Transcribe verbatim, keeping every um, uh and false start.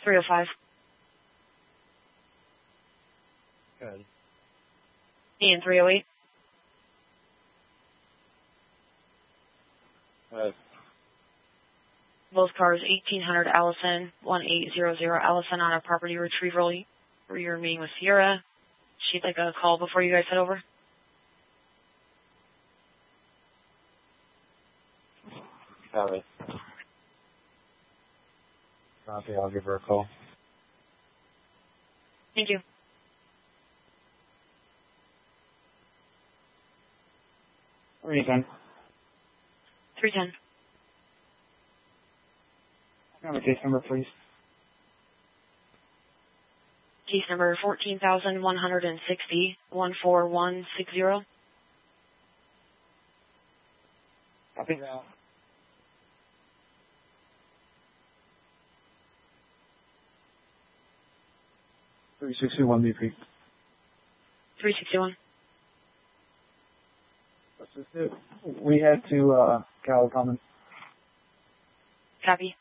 three oh five. Good. And three oh eight. Good. Both cars, eighteen hundred Allison, one eight zero zero Allison on a property retrieval where you're meeting with Sierra. She'd like a call before you guys head over. Copy. Copy, I'll give her a call. Thank you. three ten. three ten. Have a case number, please. Case number fourteen thousand one hundred sixty, one four one six zero. Copy that. three sixty-one B P. three sixty-one. Let's just do it. We head to uh, Cal Commons. Copy.